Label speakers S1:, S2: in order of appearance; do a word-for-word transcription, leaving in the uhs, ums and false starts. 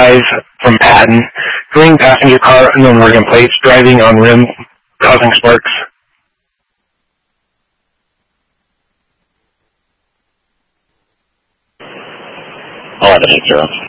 S1: five from Patton. Green passenger car, unknown Oregon plates, driving on rim, causing sparks.
S2: eleven eight zero.